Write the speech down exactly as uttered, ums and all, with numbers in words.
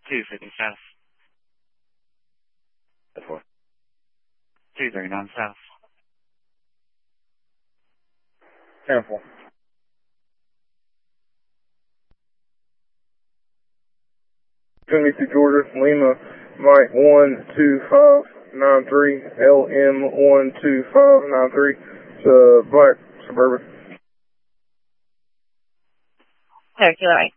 two fifty south. That's what. two thirty-nine south. Careful. twenty-two Georgia, Lima, Mike one two five nine three, L M one two five nine three, it's a black Suburban. Circular right.